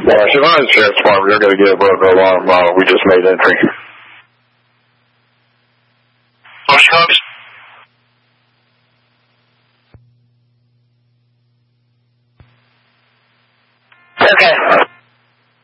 Washington Sheriff's Department, they're going to give the alarm. We just made entry. Washington